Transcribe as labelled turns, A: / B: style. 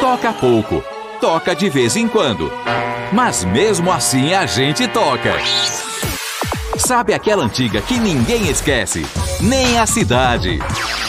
A: Toca pouco, toca de vez em quando, mas mesmo assim a gente toca. Sabe aquela antiga que ninguém esquece? Nem a cidade.